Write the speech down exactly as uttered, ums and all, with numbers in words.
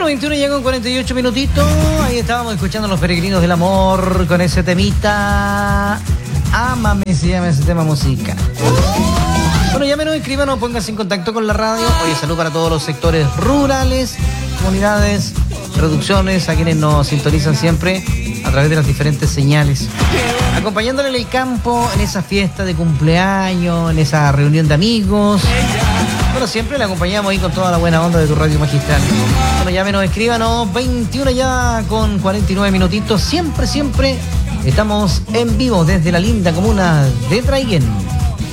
Bueno, veintiuno llegan cuarenta y ocho minutitos. Ahí estábamos escuchando a Los Peregrinos del Amor con ese temita. Ámame, se llama ese tema musical. Bueno, llámenos, escríbanos, pónganse en contacto con la radio. Oye, salud para todos los sectores rurales, comunidades, producciones, a quienes nos sintonizan siempre a través de las diferentes señales. Acompañándole en el campo, en esa fiesta de cumpleaños, en esa reunión de amigos. Bueno, siempre le acompañamos ahí con toda la buena onda de tu radio magistral. Bueno, llámenos, escríbanos, veintiuno ya con cuarenta y nueve minutitos. Siempre, siempre estamos en vivo desde la linda comuna de Traiguén.